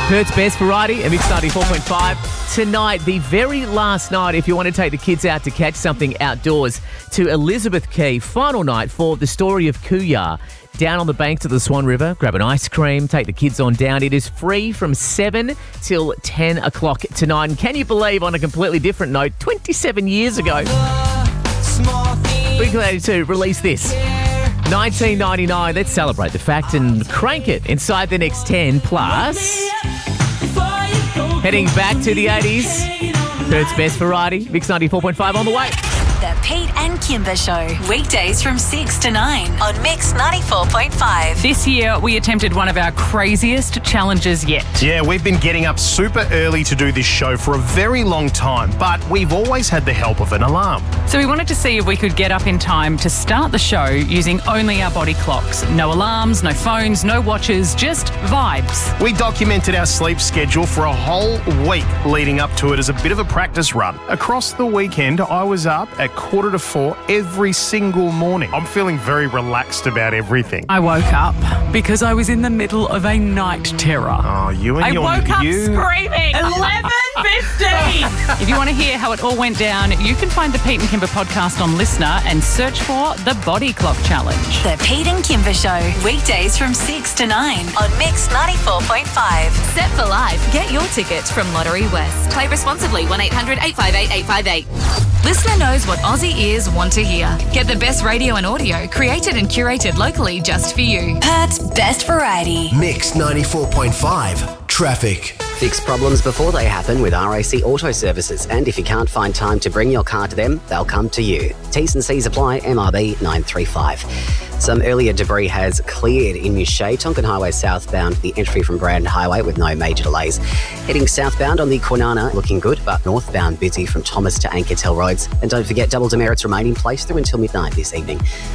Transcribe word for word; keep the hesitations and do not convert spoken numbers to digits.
Perth's best variety, a Mix ninety-four point five. Tonight, the very last night, if you want to take the kids out to catch something outdoors, to Elizabeth Quay. Final night for The Story of Kooyar. Down on the banks of the Swan River, grab an ice cream, take the kids on down. It is free from seven till ten o'clock tonight. And can you believe, on a completely different note, twenty-seven years ago, Blink one eighty-two released this. nineteen ninety-nine. Let's celebrate the fact and crank it inside the next ten. Plus, heading back to the eighties, Perth's best variety, Mix ninety-four point five on the way. The Pete and Kimber Show, weekdays from six to nine on Mix ninety-four point five. This year, we attempted one of our craziest challenges yet. Yeah, we've been getting up super early to do this show for a very long time, but we've always had the help of an alarm. So we wanted to see if we could get up in time to start the show using only our body clocks. No alarms, no phones, no watches, just vibes. We documented our sleep schedule for a whole week leading up to it as a bit of a practice run. Across the weekend, I was up at quarter to four every single morning. I'm feeling very relaxed about everything. I woke up because I was in the middle of a night terror. Oh, you and I your... woke up you... screaming. eleven fifteen. If you want to hear how it all went down, you can find the Pete and Kimber podcast on Listener and search for the Body Clock Challenge. The Pete and Kimber Show, weekdays from six to nine on Mix ninety-four point five. Set for life. Get your tickets from Lottery West. Play responsibly. one eight hundred eight five eight eight five eight. Listener knows what Aussie ears want to hear. Get the best radio and audio created and curated locally just for you. Perth's best variety. Mix ninety-four point five. Traffic. Fix problems before they happen with R A C Auto Services. And if you can't find time to bring your car to them, they'll come to you. T's and C's apply. M R B nine three five. Some earlier debris has cleared in Mouchet, Tonkin Highway southbound, the entry from Brand Highway with no major delays. Heading southbound on the Kwinana, looking good, but northbound busy from Thomas to Anketel roads. And don't forget, double demerits remain in place through until midnight this evening.